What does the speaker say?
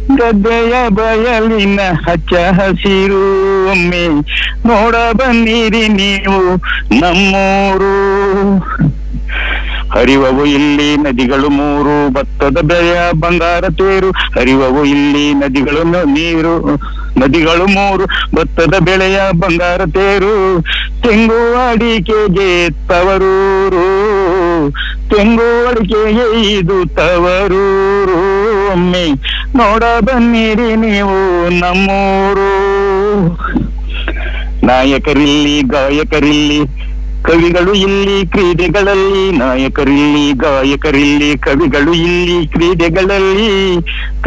ಗದ್ದೆಯ ಬಯಲಿನ ಹಚ್ಚ ಹಸಿರು ಒಮ್ಮೆ ನೋಡ ಬನ್ನಿರಿ ನೀವು ನಮ್ಮೂರು. ಹರಿವವು ಇಲ್ಲಿ ನದಿಗಳು ಮೂರು, ಭತ್ತದ ಬೆಳೆಯ ಬಂಗಾರ ತೇರು. ಹರಿವವು ಇಲ್ಲಿ ನದಿಗಳು ಮೂರು, ಭತ್ತದ ಬೆಳೆಯ ಬಂಗಾರ ತೇರು. ತೆಂಗು ಅಡಿಕೆಗೆ ತವರೂರು, ತೆಂಗು ಅಡಿಕೆಗೆ ಇದು ತವರೂರು. ಒಮ್ಮೆ ನೋಡ ಬನ್ನಿರಿ ನೀವು ನಮ್ಮೂರು. ನಾಯಕರಿಲ್ಲಿ ಗಾಯಕರಿಲ್ಲಿ ಕವಿಗಳು ಇಲ್ಲಿ ಕ್ರೀಡೆಗಳಲ್ಲಿ, ನಾಯಕರಿಲ್ಲಿ ಗಾಯಕರಿಲ್ಲಿ ಕವಿಗಳು ಇಲ್ಲಿ ಕ್ರೀಡೆಗಳಲ್ಲಿ.